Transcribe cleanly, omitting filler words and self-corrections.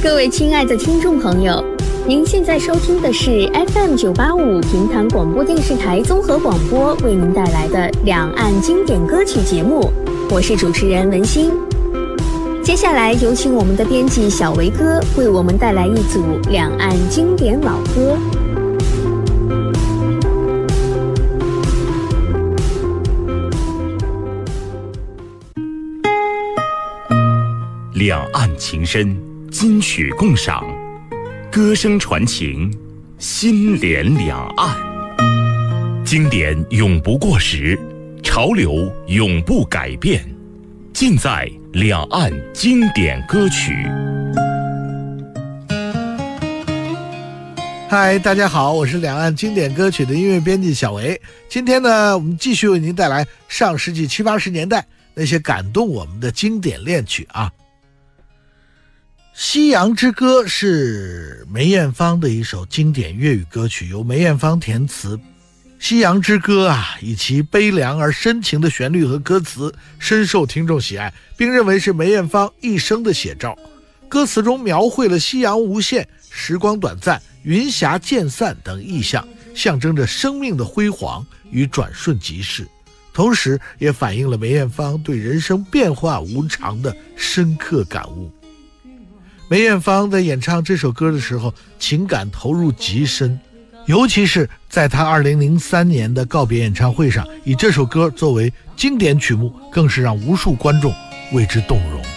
各位亲爱的听众朋友，您现在收听的是 FM985 平潭广播电视台综合广播为您带来的两岸经典歌曲节目，我是主持人文心。接下来有请我们的编辑小维哥为我们带来一组两岸经典老歌。 两岸情深，金曲共赏，歌声传情，心连两岸。经典永不过时，潮流永不改变，尽在两岸经典歌曲。 嗨，大家好，我是两岸经典歌曲的音乐编辑小维。今天呢，我们继续为您带来上世纪70、80年代那些感动我们的经典恋曲啊。《夕阳之歌》是梅艳芳的一首经典粤语歌曲，由梅艳芳填词。《夕阳之歌》啊，以其悲凉而深情的旋律和歌词深受听众喜爱，并认为是梅艳芳一生的写照。歌词中描绘了夕阳无限、时光短暂、云霞渐散等意象，象征着生命的辉煌与转瞬即逝，同时也反映了梅艳芳对人生变化无常的深刻感悟。梅艳芳在演唱这首歌的时候，情感投入极深，尤其是在她2003年的告别演唱会上，以这首歌作为经典曲目，更是让无数观众为之动容。